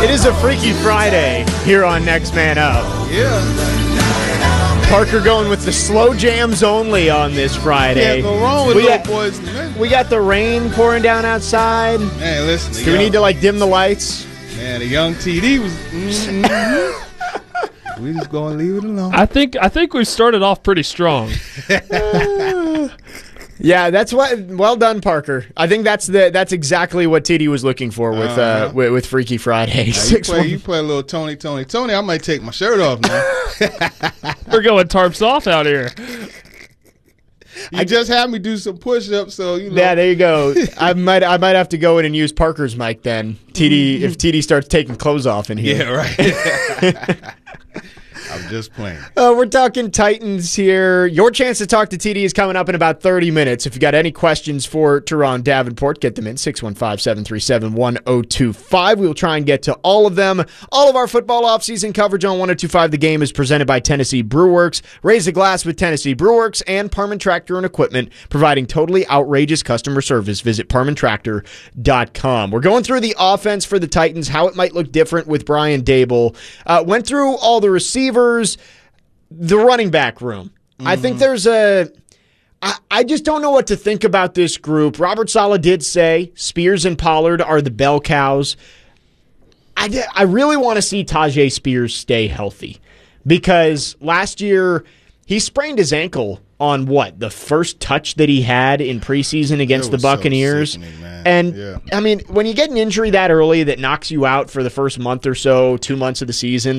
It is a Freaky Friday here on Next Man Up. Yeah. Parker going with the slow jams only on this Friday. Can't go wrong with little boys and men. We got the rain pouring down outside. Man, listen. Do we need to dim the lights? Man, the young TD was. We just gonna leave it alone. I think we started off pretty strong. Yeah, that's what. Well done, Parker. I think that's exactly what TD was looking for with Freaky Friday. You play a little Tony. I might take my shirt off now. We're going tarps off out here. You just had me do some push-ups, so you know. Yeah, there you go. I might have to go in and use Parker's mic then. If TD starts taking clothes off in here. Yeah, right. I'm just playing. We're talking Titans here. Your chance to talk to TD is coming up in about 30 minutes. If you got any questions for Teron Davenport, get them in 615-737-1025. We will try and get to all of them. All of our football offseason coverage on 1025 The Game is presented by Tennessee Brewworks. Raise the glass with Tennessee Brewworks and Parman Tractor and Equipment, providing totally outrageous customer service. Visit ParmanTractor.com. We're going through the offense for the Titans, how it might look different with Brian Daboll. Went through all the receivers. The running back room. I think there's I just don't know what to think about this group. Robert Saleh did say Spears and Pollard are the bell cows. I really want to see Tyjae Spears stay healthy because last year he sprained his ankle on the first touch that he had in preseason against the Buccaneers. So sickening, and yeah. I mean, when you get an injury that early that knocks you out for the first month or so, 2 months of the season,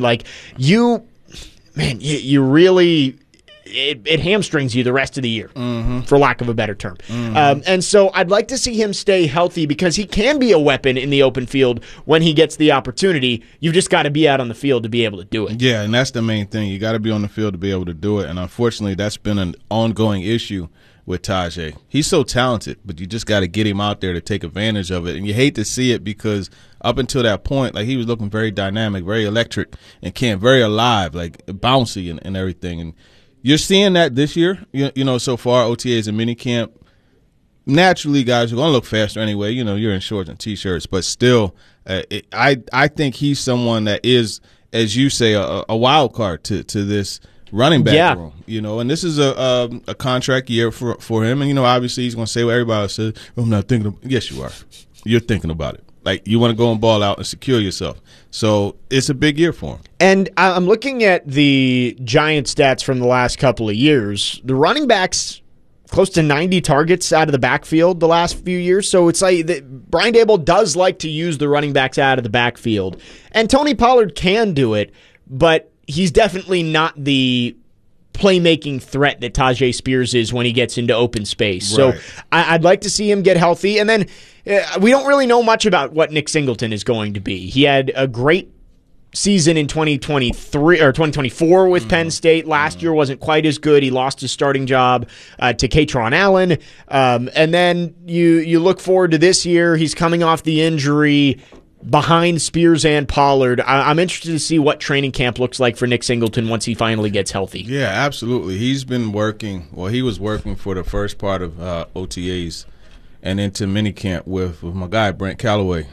you really it hamstrings you the rest of the year, for lack of a better term. And so I'd like to see him stay healthy because he can be a weapon in the open field when he gets the opportunity. You've just got to be out on the field to be able to do it. Yeah, and that's the main thing. You got to be on the field to be able to do it. And unfortunately, that's been an ongoing issue with Tyjae. He's so talented, but you just got to get him out there to take advantage of it. And you hate to see it because up until that point, he was looking very dynamic, very electric, and very alive, bouncy and everything. And you're seeing that this year, so far, OTAs and minicamp. Naturally, guys are going to look faster anyway. You're in shorts and T-shirts, but still, I think he's someone that is, as you say, a wild card to this running back room, and this is a contract year for him. And, obviously he's going to say what everybody says. I'm not thinking of. Yes, you are. You're thinking about it. You want to go and ball out and secure yourself. So it's a big year for him. And I'm looking at the Giant stats from the last couple of years. The running backs close to 90 targets out of the backfield the last few years. So it's Brian Daboll does like to use the running backs out of the backfield. And Tony Pollard can do it, but he's definitely not the playmaking threat that Tyjae Spears is when he gets into open space. Right. So I'd like to see him get healthy. And then we don't really know much about what Nick Singleton is going to be. He had a great season in 2023 or 2024 with Penn State. Last year wasn't quite as good. He lost his starting job to Katron Allen. And then you look forward to this year. He's coming off the injury behind Spears and Pollard. I'm interested to see what training camp looks like for Nick Singleton once he finally gets healthy. Yeah, absolutely. He's been working. Well, he was working for the first part of OTAs and into minicamp with my guy Brent Callaway,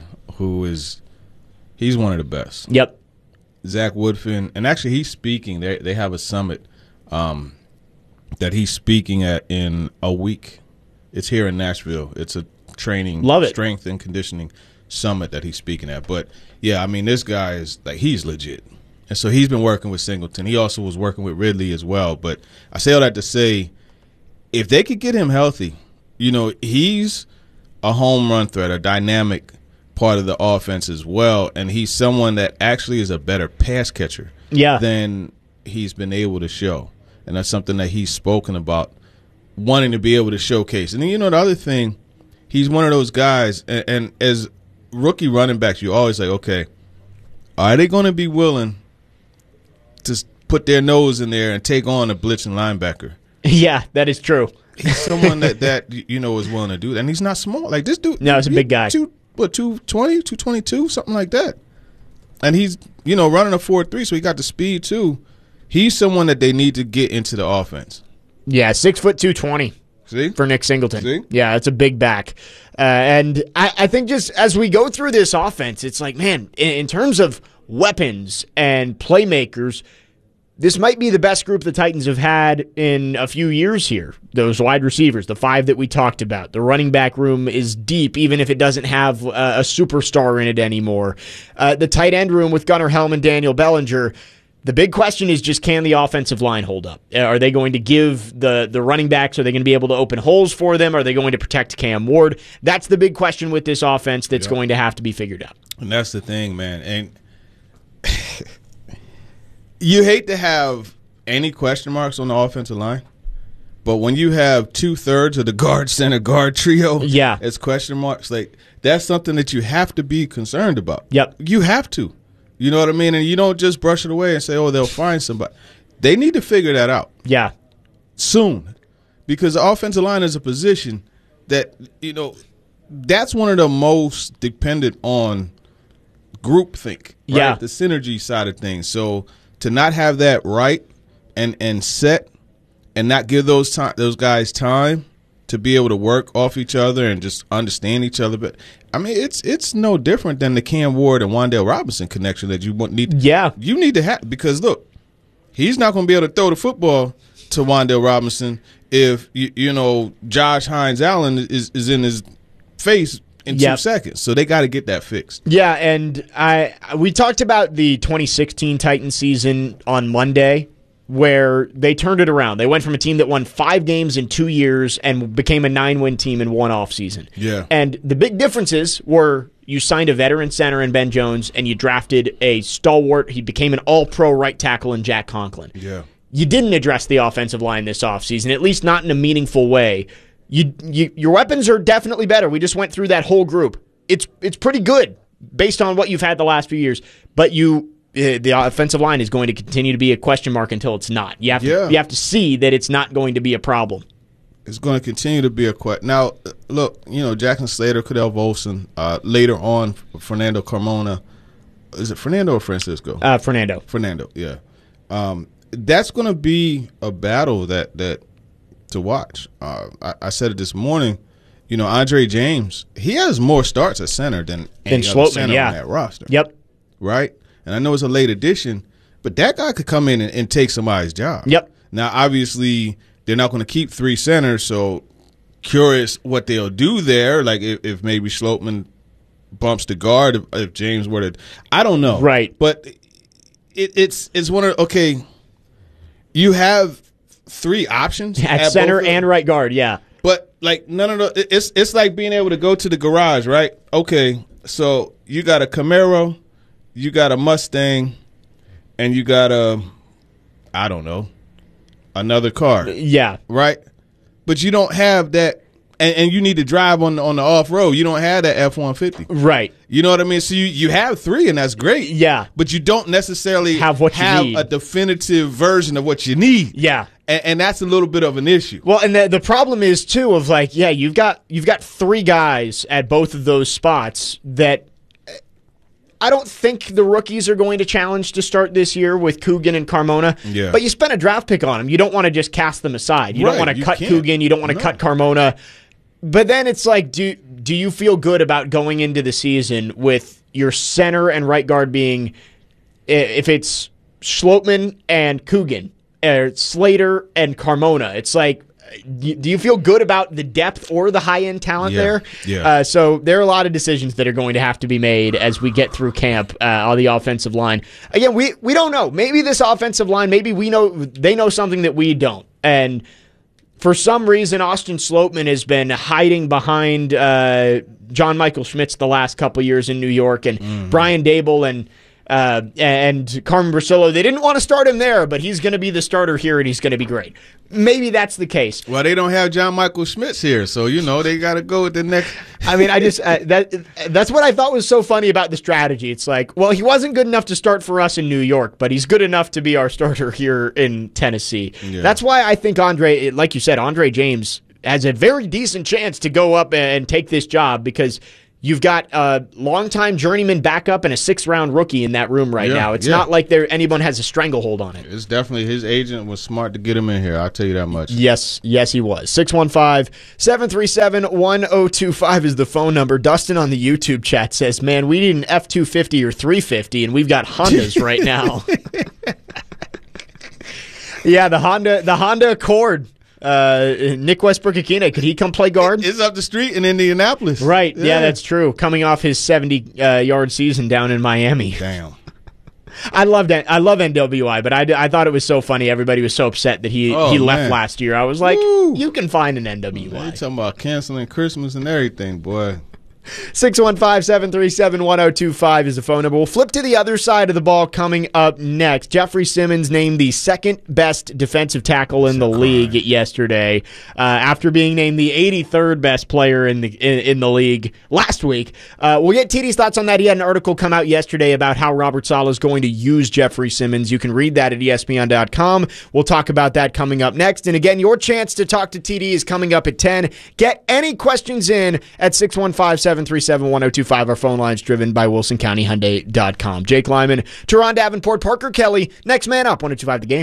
he's one of the best. Yep. Zach Woodfin, and actually he's speaking. They have a summit that he's speaking at in a week. It's here in Nashville. It's a training, strength and conditioning summit that he's speaking at. But yeah, I mean, this guy is he's legit, and so he's been working with Singleton. He also was working with Ridley as well. But I say all that to say, if they could get him healthy, he's a home run threat, a dynamic part of the offense as well, and he's someone that actually is a better pass catcher than he's been able to show. And that's something that he's spoken about, wanting to be able to showcase. And then, the other thing, he's one of those guys, and as rookie running backs, you're always like, okay, are they going to be willing to put their nose in there and take on a blitzing linebacker? Yeah, that is true. He's someone that is willing to do that. And he's not small. This dude. No, he's a big guy. 220, 222, something like that. And he's, running a 4.3, so he got the speed too. He's someone that they need to get into the offense. Yeah, 6'2", 220. for Nick Singleton. See? Yeah, it's a big back. And I think just as we go through this offense, it's like, man, in terms of weapons and playmakers, this might be the best group the Titans have had in a few years here. Those wide receivers, the 5 that we talked about. The running back room is deep, even if it doesn't have a superstar in it anymore. The tight end room with Gunnar Helm and Daniel Bellinger. The big question is just, can the offensive line hold up? Are they going to give the running backs, are they going to be able to open holes for them? Are they going to protect Cam Ward? That's the big question with this offense that's going to have to be figured out. And that's the thing, man. And you hate to have any question marks on the offensive line, but when you have 2/3 of the guard, center, guard trio as question marks, like, that's something that you have to be concerned about. Yep. You have to. You know what I mean? And you don't just brush it away and say, oh, they'll find somebody. They need to figure that out. Yeah. Soon. Because the offensive line is a position that, that's one of the most dependent on groupthink. Right? Yeah. The synergy side of things. So to not have that right and set and not give those guys time to be able to work off each other and just understand each other. But I mean, it's no different than the Cam Ward and Wan'Dale Robinson connection that you need. Yeah, you need to have, because look, he's not going to be able to throw the football to Wan'Dale Robinson if Josh Hines Allen is in his face in 2 seconds. So they got to get that fixed. Yeah, and we talked about the 2016 Titans season on Monday, where they turned it around. They went from a team that won 5 games in 2 years and became a 9-win team in one offseason. Yeah. And the big differences were you signed a veteran center in Ben Jones, and you drafted a stalwart. He became an all-pro right tackle in Jack Conklin. Yeah. You didn't address the offensive line this offseason, at least not in a meaningful way. Your weapons are definitely better. We just went through that whole group. It's pretty good based on what you've had the last few years, but the offensive line is going to continue to be a question mark until it's not. You have to see that it's not going to be a problem. It's going to continue to be a question. Now, look, Jackson Slater, Cadell Volson, later on, Fernando Carmona. Is it Fernando or Francisco? Fernando. Fernando, yeah. That's going to be a battle that to watch. I said it this morning. Andre James, he has more starts at center than any other center on that roster. Yep. Right? And I know it's a late addition, but that guy could come in and take somebody's job. Yep. Now, obviously, they're not going to keep 3 centers, so curious what they'll do there. Like if maybe Schlottman bumps the guard, if James were to, I don't know. Right. But it's one of, okay, you have 3 options at center and right guard, yeah. But like none of the, it's like being able to go to the garage, right? Okay, so you got a Camaro, you got a Mustang, and you got another car. Yeah. Right? But you don't have that, and you need to drive on the off-road. You don't have that F-150. Right. You know what I mean? So you have 3, and that's great. Yeah. But you don't necessarily have a definitive version of what you need. Yeah. And that's a little bit of an issue. Well, and the problem is, too, of like, you've got 3 guys at both of those spots that I don't think the rookies are going to challenge to start this year with Coogan and Carmona. Yeah. But you spent a draft pick on them. You don't want to just cast them aside. You don't want to cut Coogan. You don't want to cut Carmona. But then it's like, do you feel good about going into the season with your center and right guard being, if it's Schlottman and Coogan, or Slater and Carmona? It's like, do you feel good about the depth or the high-end talent there? Yeah. So there are a lot of decisions that are going to have to be made as we get through camp on the offensive line. Again, we don't know. Maybe this offensive line, maybe they know something that we don't. And for some reason, Austin Schlottman has been hiding behind John Michael Schmitz the last couple years in New York, and Brian Dable and Carmen Brasillo. They didn't want to start him there, but he's going to be the starter here, and he's going to be great. Maybe that's the case. Well, they don't have John Michael Schmitz here, so they got to go with the next. I mean, I just that's what I thought was so funny about the strategy. It's like, well, he wasn't good enough to start for us in New York, but he's good enough to be our starter here in Tennessee. Yeah. That's why I think like you said, Andre James has a very decent chance to go up and take this job, because You've got a longtime journeyman backup and a 6th-round rookie in that room right now. It's not like anyone has a stranglehold on it. It's definitely his agent was smart to get him in here. I'll tell you that much. Yes, he was. 615-737-1025 is the phone number. Dustin on the YouTube chat says, man, we need an F-250 or 350, and we've got Hondas right now. Yeah, the Honda Accord. Nick Westbrook-Akina, could he come play guard? It's up the street in Indianapolis. Right, yeah, that's true. Coming off his 70-yard season down in Miami. Damn. I love NWI, but I thought it was so funny. Everybody was so upset that he left last year. I was like, you can find an NWI. They're talking about canceling Christmas and everything, boy. 615-737-1025 is the phone number. We'll flip to the other side of the ball coming up next. Jeffrey Simmons named the second best defensive tackle in the league yesterday, after being named the 83rd best player in the league last week. We'll get TD's thoughts on that. He had an article come out yesterday about how Robert Saleh is going to use Jeffrey Simmons. You can read that at ESPN.com. We'll talk about that coming up next. And again, your chance to talk to TD is coming up at 10. Get any questions in at 615-737-1025. Our phone line's driven by WilsonCountyHyundai.com. Jake Lyman, Teron Davenport, Parker Kelly. Next man up, 102.5 The Game.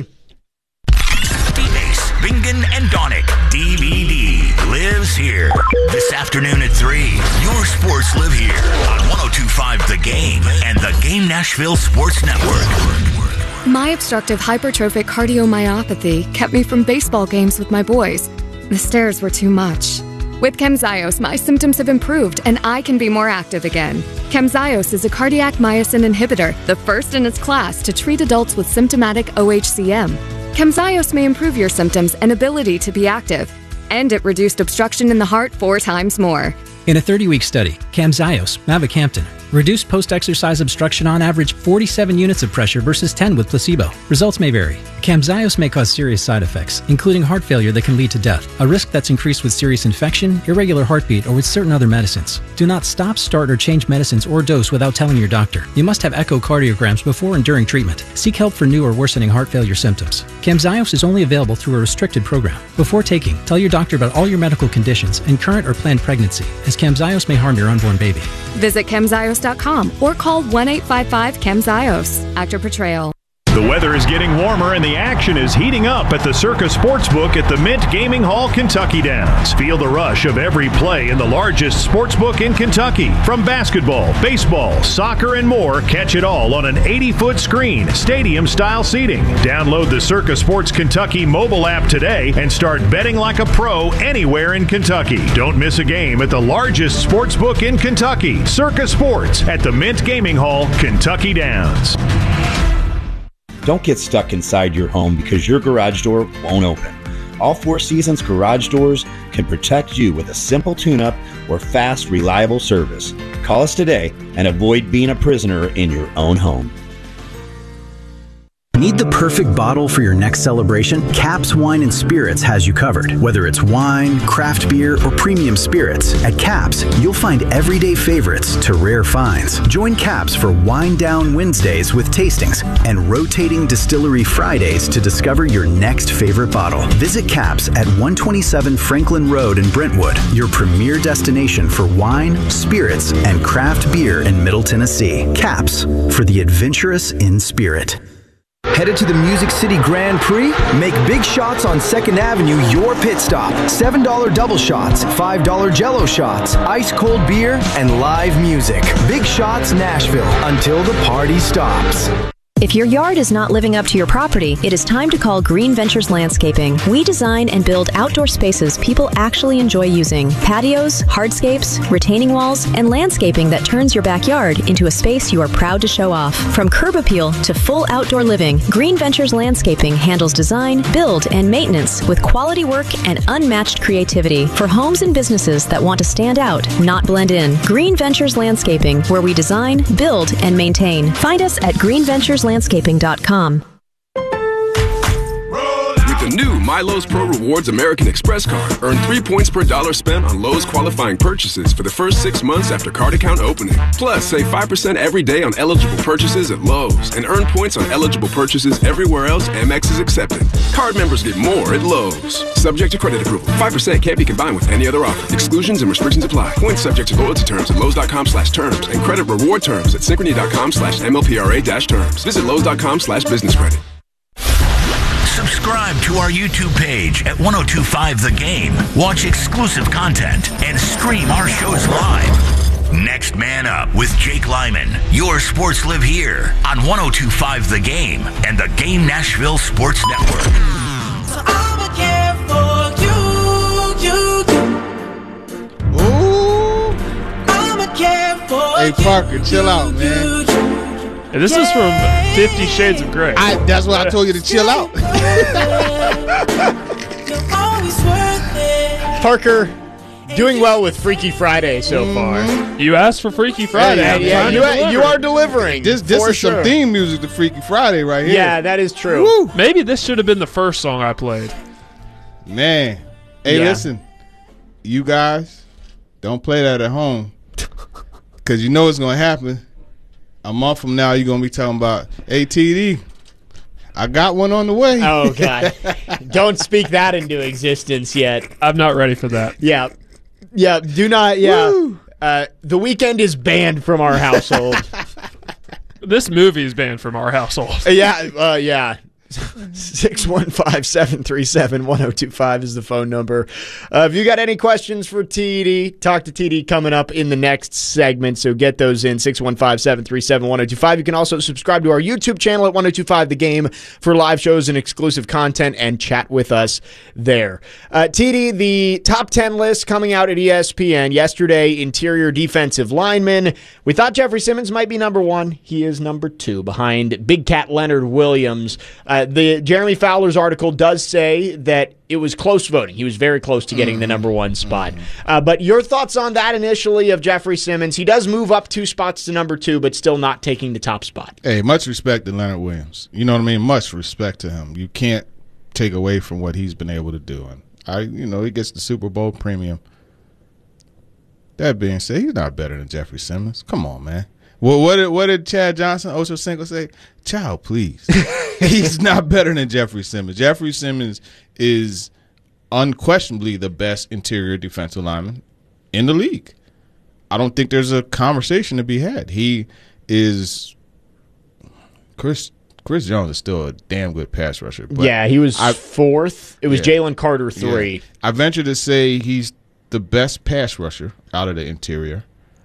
D-Base, Bingen, and Donick. DVD lives here. This afternoon at 3, your sports live here on 102.5 The Game and the Game Nashville Sports Network. My obstructive hypertrophic cardiomyopathy kept me from baseball games with my boys. The stairs were too much. With Camzyos, my symptoms have improved and I can be more active again. Camzyos is a cardiac myosin inhibitor, the first in its class to treat adults with symptomatic OHCM. Camzyos may improve your symptoms and ability to be active, and it reduced obstruction in the heart 4 times more. In a 30-week study, Camzyos, mavacamten, reduced post-exercise obstruction on average 47 units of pressure versus 10 with placebo. Results may vary. Camzyos may cause serious side effects, including heart failure that can lead to death, a risk that's increased with serious infection, irregular heartbeat, or with certain other medicines. Do not stop, start, or change medicines or dose without telling your doctor. You must have echocardiograms before and during treatment. Seek help for new or worsening heart failure symptoms. Camzyos is only available through a restricted program. Before taking, tell your doctor about all your medical conditions and current or planned pregnancy, as Camzyos may harm your unborn baby. Visit Camzyos.com or call 1-855-CAMZYOS. Actor Portrayal. The weather is getting warmer and the action is heating up at the Circa Sportsbook at the Mint Gaming Hall, Kentucky Downs. Feel the rush of every play in the largest sportsbook in Kentucky. From basketball, baseball, soccer, and more, catch it all on an 80-foot screen, stadium-style seating. Download the Circa Sports Kentucky mobile app today and start betting like a pro anywhere in Kentucky. Don't miss a game at the largest sportsbook in Kentucky, Circa Sports at the Mint Gaming Hall, Kentucky Downs. Don't get stuck inside your home because your garage door won't open. All Four Seasons garage doors can protect you with a simple tune-up or fast, reliable service. Call us today and avoid being a prisoner in your own home. Need the perfect bottle for your next celebration? Caps Wine & Spirits has you covered. Whether it's wine, craft beer, or premium spirits, at Caps, you'll find everyday favorites to rare finds. Join Caps for Wine Down Wednesdays with tastings and rotating Distillery Fridays to discover your next favorite bottle. Visit Caps at 127 Franklin Road in Brentwood, your premier destination for wine, spirits, and craft beer in Middle Tennessee. Caps, for the adventurous in spirit. Headed to the Music City Grand Prix? Make big shots on 2nd Avenue your pit stop. $7 double shots, $5 Jell-O shots, ice cold beer, and live music. Big Shots Nashville, until the party stops. If your yard is not living up to your property, it is time to call Green Ventures Landscaping. We design and build outdoor spaces people actually enjoy using. Patios, hardscapes, retaining walls, and landscaping that turns your backyard into a space you are proud to show off. From curb appeal to full outdoor living, Green Ventures Landscaping handles design, build, and maintenance with quality work and unmatched creativity for homes and businesses that want to stand out, not blend in. Green Ventures Landscaping, where we design, build, and maintain. Find us at greenventureslandscaping.com. With the the new My Lowe's Pro Rewards American Express card. Earn 3 points per dollar spent on Lowe's qualifying purchases for the first 6 months after card account opening. Plus, save 5% every day on eligible purchases at Lowe's and earn points on eligible purchases everywhere else Amex is accepted. Card members get more at Lowe's. Subject to credit approval. 5% can't be combined with any other offer. Exclusions and restrictions apply. Points subject to loyalty terms at Lowe's.com/terms and credit reward terms at Synchrony.com/MLPRA-terms. Visit Lowe's.com/business credit. Subscribe to our YouTube page at 1025 The Game. Watch exclusive content and stream our shows live. Next Man Up with Jake Lyman. Your sports live here on 1025 The Game and the Game Nashville Sports Network. So I'ma care for you. Ooh. I'ma care for Hey, Parker, chill out, man. Hey, this is from 50 Shades of Grey. That's why I told you to chill out. Parker, doing well with Freaky Friday so far. You asked for Freaky Friday. You are delivering. This is some theme music to Freaky Friday right here. Yeah, that is true. Woo. Maybe this should have been the first song I played. Man. Hey, listen. You guys, don't play that at home. Because you know what's going to happen. A month from now, you're going to be talking about, hey, TD, I got one on the way. Oh, God. Don't speak that into existence yet. I'm not ready for that. Yeah. Yeah, do not, The Weeknd is banned from our household. This movie is banned from our household. Yeah. 615-737-1025 is the phone number. If you got any questions for TD, talk to TD coming up in the next segment, so get those in, 615-737-1025. You can also subscribe to our YouTube channel at 1025 The Game for live shows and exclusive content and chat with us there. TD, the top 10 list coming out at ESPN yesterday, interior defensive lineman. We thought Jeffrey Simmons might be number 1. He is number 2 behind Big Cat Leonard Williams. The Jeremy Fowler's article does say that it was close voting. He was very close to getting the number 1 spot. But your thoughts on that initially of Jeffrey Simmons? He does move up 2 spots to number 2, but still not taking the top spot. Hey, much respect to Leonard Williams. You know what I mean? Much respect to him. You can't take away from what he's been able to do. And he gets the Super Bowl premium. That being said, he's not better than Jeffrey Simmons. Come on, man. Well, what did Chad Johnson, Ocho Cinco, say? Child, please. He's not better than Jeffrey Simmons. Jeffrey Simmons is unquestionably the best interior defensive lineman in the league. I don't think there's a conversation to be had. He is Chris Jones is still a damn good pass rusher. But yeah, he was 4th. It was Jalen Carter 3. Yeah. I venture to say he's the best pass rusher out of the interior.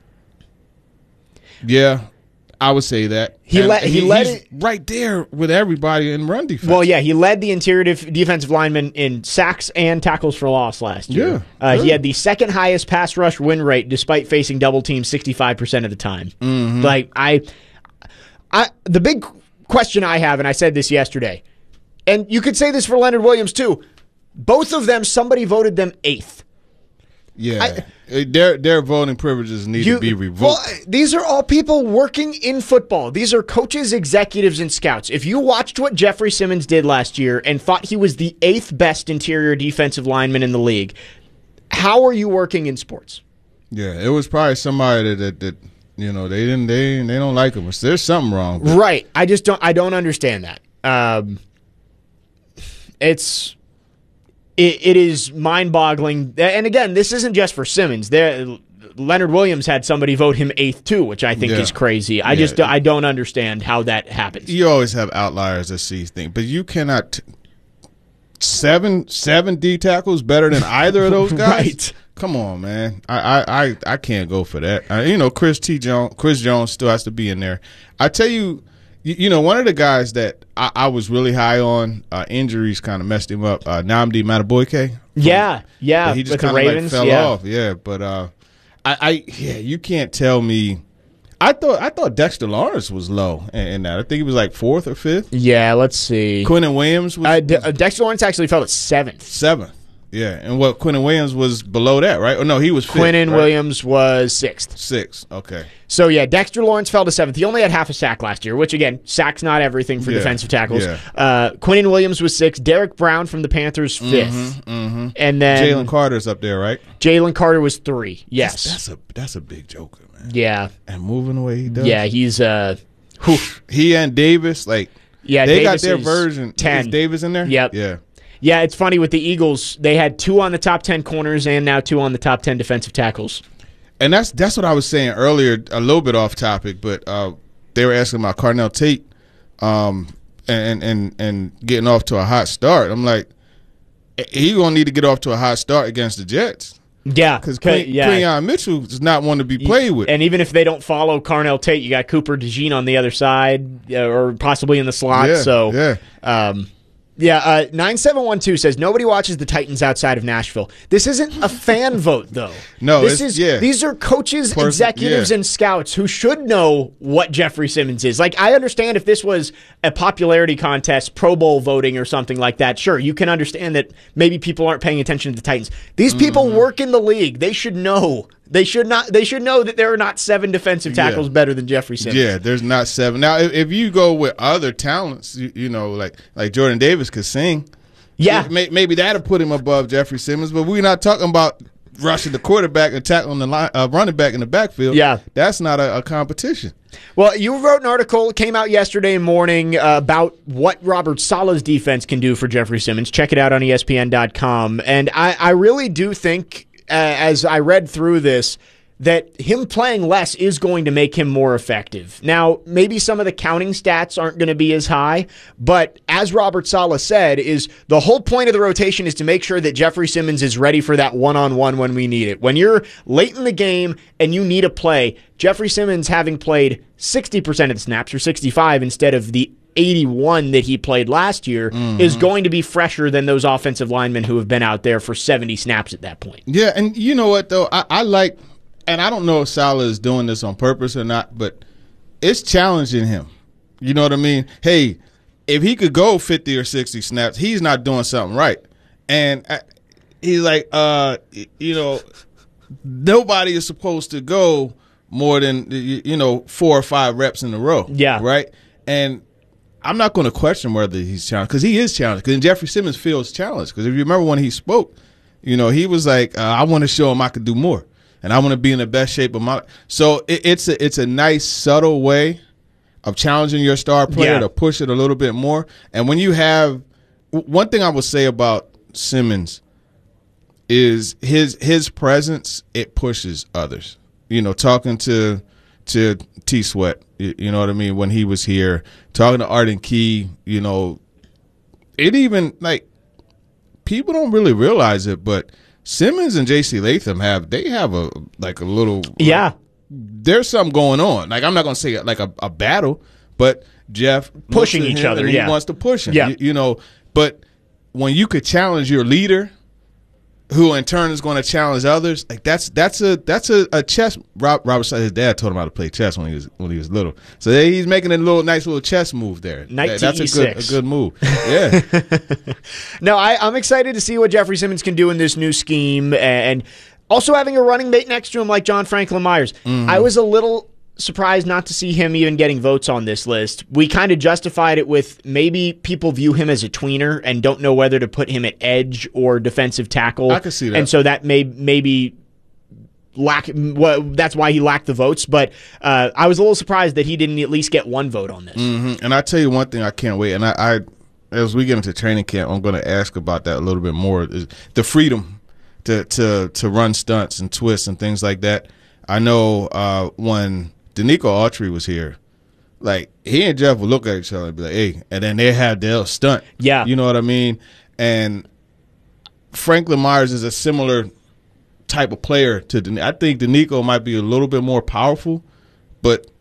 Yeah, I would say that. He's right there with everybody in run defense. Well, yeah, he led the interior defensive lineman in sacks and tackles for loss last year. Yeah, He had the second highest pass rush win rate despite facing double teams 65% of the time. Mm-hmm. Like the big question I have, and I said this yesterday, and you could say this for Leonard Williams too. Both of them, somebody voted them 8th. Yeah, their voting privileges need to be revoked. Well, these are all people working in football. These are coaches, executives, and scouts. If you watched what Jeffrey Simmons did last year and thought he was the 8th best interior defensive lineman in the league, how are you working in sports? Yeah, it was probably somebody that they don't like him. There's something wrong. Right. I don't understand that. It is mind-boggling. And again, this isn't just for Simmons. Leonard Williams had somebody vote him 8th too, which I think is crazy. I don't understand how that happens. You always have outliers that see things, but you cannot seven D tackles better than either of those guys. Right. Come on, man. I can't go for that. Chris Jones still has to be in there. I tell you. One of the guys that I was really high on, injuries kind of messed him up, Nnamdi Madubuike. Yeah. He just kind of fell off. Yeah, but you can't tell me. I thought Dexter Lawrence was low in that. I think he was like 4th or 5th. Yeah, let's see. Quinnen Williams was Dexter Lawrence actually fell at 7th. Yeah, and what Quinnen Williams was below that, right? Or no, he was fifth. Quinnen right? Williams was sixth. Sixth, okay. So, yeah, Dexter Lawrence fell to seventh. He only had half a sack last year, which, again, sack's not everything for defensive tackles. Yeah. Quinnen Williams was sixth. Derek Brown from the Panthers, fifth. And then Jalen Carter's up there, right? Jalen Carter was 3, yes. That's a big joker, man. Yeah. And moving the way he does. Yeah, he's he and Davis, they Davis got their is version. 10. Is Davis in there? Yep. Yeah. Yeah, it's funny with the Eagles. They had 2 on the top 10 corners and now 2 on the top 10 defensive tackles. And that's what I was saying earlier, a little bit off topic, but they were asking about Carnell Tate and getting off to a hot start. I'm like, he gonna need to get off to a hot start against the Jets. Yeah, because Quinyon Mitchell does not want to be played with. And even if they don't follow Carnell Tate, you got Cooper DeJean on the other side or possibly in the slot. Yeah. 9712 says nobody watches the Titans outside of Nashville. This isn't a fan vote, though. No, these are coaches, executives, and scouts who should know what Jeffrey Simmons is. Like, I understand if this was a popularity contest, Pro Bowl voting or something like that. Sure, you can understand that maybe people aren't paying attention to the Titans. These people work in the league. They should know. They should know that there are not 7 defensive tackles better than Jeffrey Simmons. Yeah, there's not 7. Now, if you go with other talents, you know, like Jordan Davis could sing. Yeah. Maybe that'll put him above Jeffrey Simmons, but we're not talking about rushing the quarterback and tackling the running back in the backfield. Yeah. That's not a competition. Well, you wrote an article, it came out yesterday morning, about what Robert Saleh's defense can do for Jeffrey Simmons. Check it out on ESPN.com. And I really do think, as I read through this, that him playing less is going to make him more effective. Now, maybe some of the counting stats aren't going to be as high, but as Robert Saleh said, is the whole point of the rotation is to make sure that Jeffrey Simmons is ready for that one-on-one when we need it. When you're late in the game and you need a play, Jeffrey Simmons having played 60% of the snaps or 65 instead of the 81 that he played last year is going to be fresher than those offensive linemen who have been out there for 70 snaps at that point. Yeah, and you know what, though? I like, and I don't know if Saleh is doing this on purpose or not, but it's challenging him. You know what I mean? Hey, if he could go 50 or 60 snaps, he's not doing something right. And he's like, you know, nobody is supposed to go more than, 4 or 5 reps in a row. Yeah. Right? And I'm not going to question whether he's challenged, because he is challenged. Because Jeffrey Simmons feels challenged. Because if you remember when he spoke, he was like, I want to show him I could do more. And I want to be in the best shape of my life. So it's a nice, subtle way of challenging your star player to push it a little bit more. And when you have – one thing I would say about Simmons is his presence, it pushes others. Talking to T. Sweat, you know what I mean, when he was here, talking to Arden Key, it even, like, people don't really realize it, but Simmons and J.C. Latham have a little – yeah. There's something going on. Like, I'm not going to say like a battle, but Jeff pushing each other. He wants to push him. Yeah. But when you could challenge your leader, who in turn is going to challenge others, like that's a chess. Robert said his dad told him how to play chess when he was little. So he's making a nice little chess move there. Knight that's E6. a good move. Yeah. No, I'm excited to see what Jeffrey Simmons can do in this new scheme, and also having a running mate next to him like John Franklin Myers. I was a little surprised not to see him even getting votes on this list. We kind of justified it with maybe people view him as a tweener and don't know whether to put him at edge or defensive tackle. I can see that. And so that maybe that's why he lacked the votes. But I was a little surprised that he didn't at least get one vote on this. And I tell you one thing I can't wait, and I as we get into training camp, I'm going to ask about that a little bit more, is the freedom to run stunts and twists and things like that. I know when Danico Autry was here, like, he and Jeff would look at each other and be like, hey, and then they had their stunt. Yeah. You know what I mean? And Franklin Myers is a similar type of player to Danico. I think Danico might be a little bit more powerful, but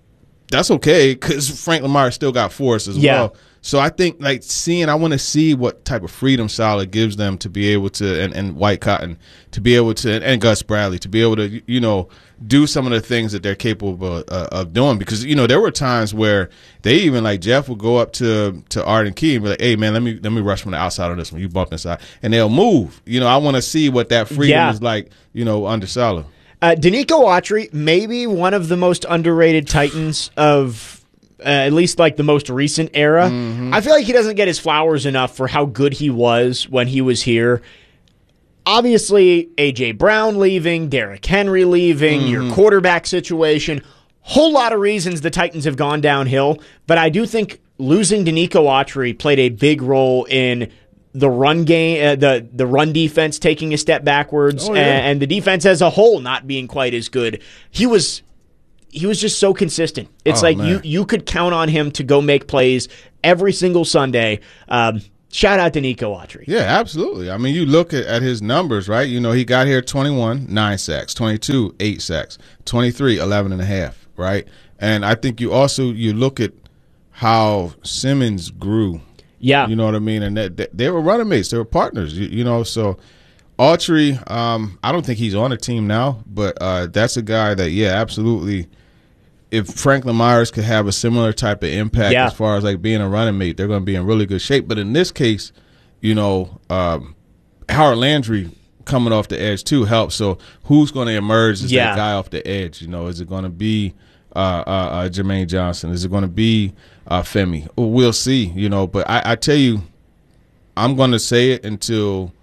that's okay because Frank Lamar still got force as well. So I think like I want to see what type of freedom Saleh gives them to be able to, and White Cotton to be able to, and Gus Bradley to be able to, do some of the things that they're capable of doing. Because there were times where they even like Jeff would go up to Arden Key and be like, "Hey man, let me rush from the outside on this one. You bump inside," and they'll move. I want to see what that freedom is like. Under Saleh. Danico Autry, maybe one of the most underrated Titans of. At least like the most recent era. Mm-hmm. I feel like he doesn't get his flowers enough for how good he was when he was here. Obviously, A.J. Brown leaving, Derrick Henry leaving, your quarterback situation, whole lot of reasons the Titans have gone downhill, but I do think losing Danico Autry played a big role in the run game, the run defense taking a step backwards, and the defense as a whole not being quite as good. He was just so consistent. It's you could count on him to go make plays every single Sunday. Shout out to Danico Autry. Yeah, absolutely. I mean, you look at his numbers, right? He got here 21, 9 sacks, 22, 8 sacks, 23, 11.5, right? And I think you look at how Simmons grew. Yeah. You know what I mean? And they were running mates. They were partners, so – Autry, I don't think he's on a team now, but that's a guy that, absolutely. If Franklin Myers could have a similar type of impact as far as like being a running mate, they're going to be in really good shape. But in this case, Howard Landry coming off the edge too helps. So who's going to emerge as that guy off the edge? Is it going to be Jermaine Johnson? Is it going to be Femi? We'll see. But I tell you, I'm going to say it until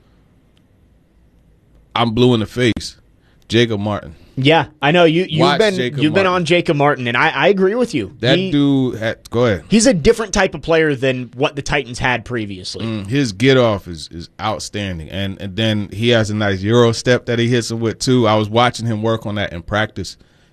I'm blue in the face. Jacob Martin. Yeah, I know you've been on Jacob Martin, and I agree with you. Go ahead. He's a different type of player than what the Titans had previously. His get off is outstanding, and then he has a nice Euro step that he hits him with too. I was watching him work on that in practice.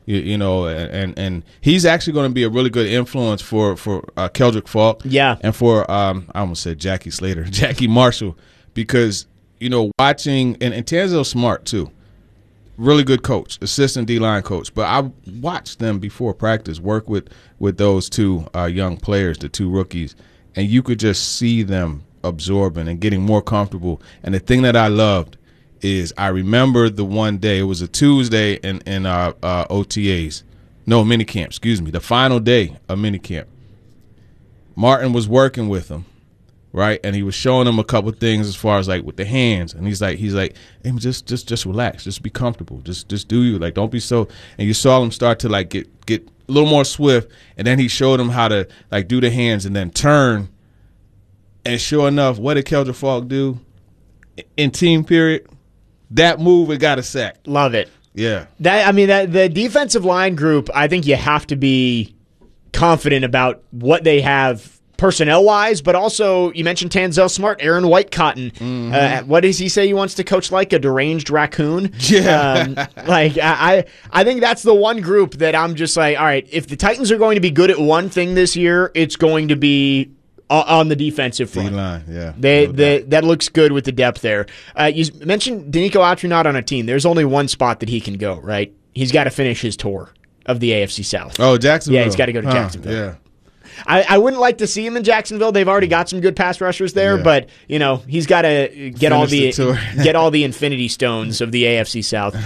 And he's actually going to be a really good influence for Keldrick Falk. Yeah, and for I almost said Jackie Marshall, because. Watching and Tanzel Smart too, really good coach, assistant D-line coach. But I watched them before practice work with those two young players, the two rookies, and you could just see them absorbing and getting more comfortable. And the thing that I loved is I remember the one day, it was a Tuesday in OTAs, no minicamp, excuse me, the final day of minicamp. Martin was working with them. Right, and he was showing them a couple things as far as like with the hands, and he's like, hey, just relax, just be comfortable, just do you, like, don't be so. And you saw him start to like get a little more swift, and then he showed him how to like do the hands and then turn. And sure enough, what did Keldrick Falk do in team period? That move, it got a sack. Love it. Yeah, that the defensive line group, I think you have to be confident about what they have. Personnel-wise, but also you mentioned Tanzel Smart, Aaron White Cotton. What does he say he wants to coach like a deranged raccoon? Yeah, I think that's the one group that I'm just like, all right, if the Titans are going to be good at one thing this year, it's going to be on the defensive front. D-line, yeah, that looks good with the depth there. You mentioned Danico Autry not on a team. There's only one spot that he can go. Right, he's got to finish his tour of the AFC South. Oh, Jacksonville. Yeah, he's got to go to Jacksonville. Yeah. I wouldn't like to see him in Jacksonville. They've already got some good pass rushers there, but he's got to get all the Infinity Stones of the AFC South.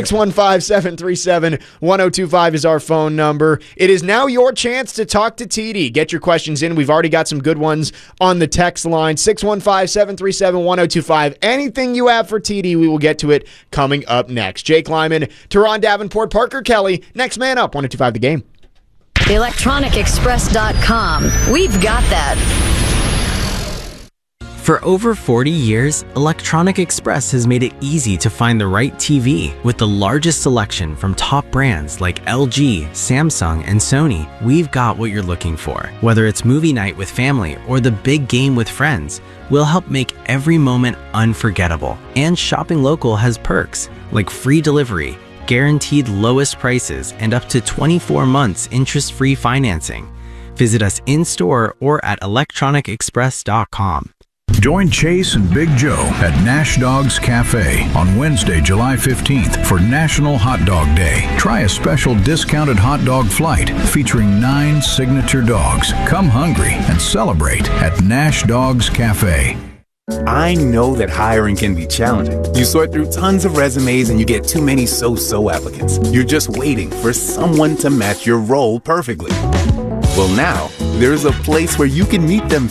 615-737-1025 is our phone number. It is now your chance to talk to TD. Get your questions in. We've already got some good ones on the text line. 615-737-1025. Anything you have for TD, we will get to it coming up next. Jake Lyman, Teron Davenport, Parker Kelly. Next man up, 1025 The Game. ElectronicExpress.com. We've got that. For over 40 years, Electronic Express has made it easy to find the right TV. With the largest selection from top brands like LG, Samsung, and Sony, we've got what you're looking for. Whether it's movie night with family or the big game with friends, we'll help make every moment unforgettable. And shopping local has perks like free delivery, guaranteed lowest prices, and up to 24 months interest-free financing. Visit us in-store or at electronicexpress.com. Join Chase and Big Joe at Nash Dogs Cafe on Wednesday, July 15th for National Hot Dog Day. Try a special discounted hot dog flight featuring 9 signature dogs. Come hungry and celebrate at Nash Dogs Cafe. I know that hiring can be challenging. You sort through tons of resumes and you get too many so-so applicants. You're just waiting for someone to match your role perfectly. Well, now, there's a place where you can meet them